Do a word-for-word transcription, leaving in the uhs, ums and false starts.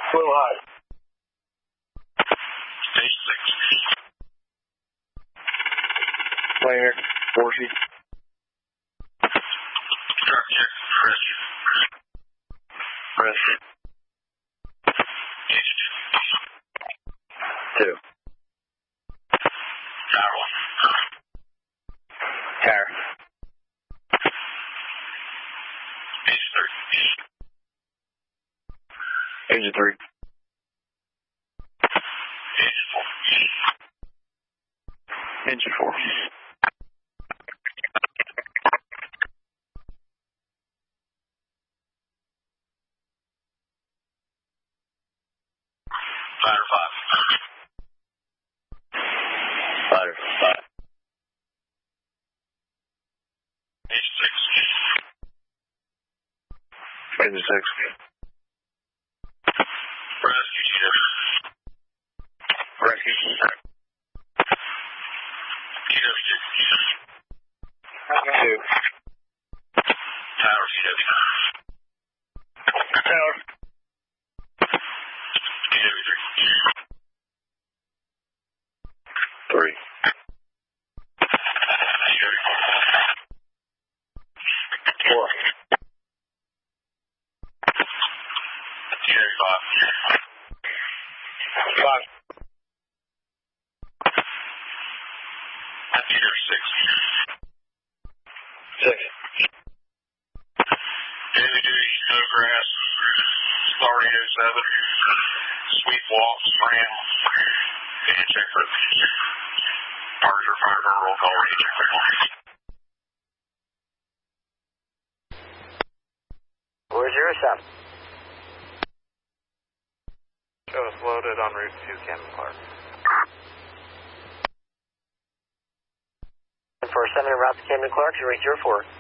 A little high. Stage six. Planer, Horsey. Truck check, rescue. Rescue. Engine. Two. Tower one. Tower. Engine three. Engine three. Engine four. Engine four. Fighter five. Fighter five. Engine six. Engine six. Rescue G W. Rescue. G W two. Two. Tower G W. Tower. G W three. Three. G W Four. G W five. Five. G W six. Six. Daily duty, no grass, starting oh seven, sweep walks, ram, and check for targets are fired for roll call, ready, check for Where's your seven? Show us loaded on route two, Camden Clark. For seven en route to Camden Clark, zero eight zero four.